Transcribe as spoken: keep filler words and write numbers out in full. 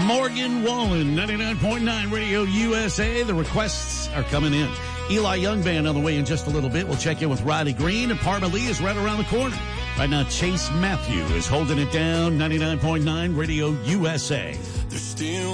Morgan Wallen, ninety-nine point nine Radio U S A. The requests are coming in. Eli Young Band on the way in just a little bit. We'll check in with Riley Green, and Parma Lee is right around the corner. Right now, Chase Matthew is holding it down, ninety-nine point nine Radio U S A. There's still